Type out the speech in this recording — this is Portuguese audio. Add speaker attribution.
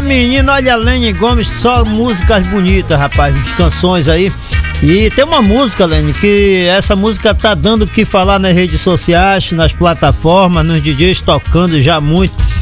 Speaker 1: menino, olha a Lene Gomes, só músicas bonitas, rapaz, canções aí. E tem uma música, Lene, que essa música tá dando o que falar nas redes sociais, nas plataformas, nos DJs tocando já muito.